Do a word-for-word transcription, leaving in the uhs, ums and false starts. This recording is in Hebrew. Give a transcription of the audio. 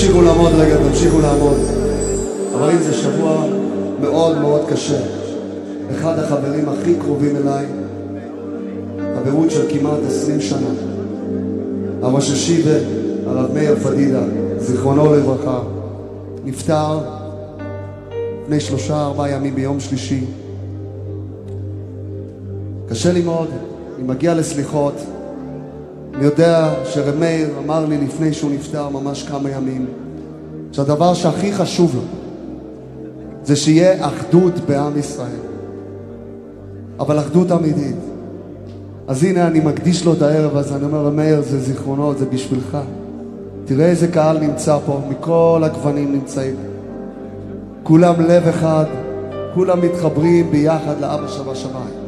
תמשיכו לעמוד רגע, תמשיכו לעמוד. אבל זה שבוע מאוד מאוד קשה. אחד החברים הכי קרובים אליי, חברות של כמעט עשרים שנה, הראש השיבה, הרב מאיר פדידה, זיכרונו לברכה, נפטר לפני שלושה ארבעה ימים ביום שלישי. קשה לי מאוד, אני מגיע לסליחות. אני יודע שרב מאיר אמר לי לפני שהוא נפטר ממש כמה ימים, שהדבר שהכי חשוב לו זה שיהיה אחדות בעם ישראל, אבל אחדות אמיתית. אז הנה אני מקדיש לו את הערב הזה, אני אומר, רב מאיר, זה זיכרונות, זה בשבילך. תראה איזה קהל נמצא פה, מכל הגוונים נמצאים, כולם לב אחד, כולם מתחברים ביחד לאבא שבשמיים.